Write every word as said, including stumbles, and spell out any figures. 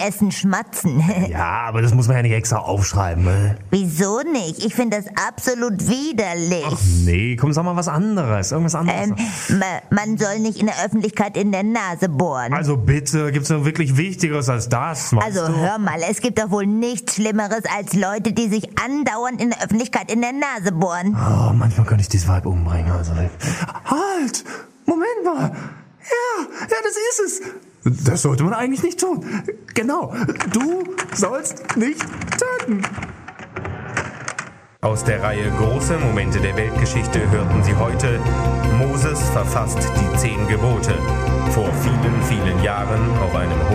Essen schmatzen. Ja, aber das muss man ja nicht extra aufschreiben. Ne? Wieso nicht? Ich finde das absolut widerlich. Ach nee, komm, sag mal was anderes. Irgendwas anderes. Ähm, ma- man soll nicht in der Öffentlichkeit in der Nase bohren. Also bitte, gibt's noch wirklich Wichtigeres als das? Weißt Also du? hör mal, es gibt doch wohl nichts Schlimmeres als Leute, die sich andauernd in der Öffentlichkeit in der Nase bohren. Oh, manchmal könnte ich dieses Weib umbringen. Also. Halt! Moment mal! Ja, ja, das ist es! Das sollte man eigentlich nicht tun. Genau, du sollst nicht töten. Aus der Reihe Große Momente der Weltgeschichte hörten Sie heute: Moses verfasst die zehn Gebote. Vor vielen, vielen Jahren auf einem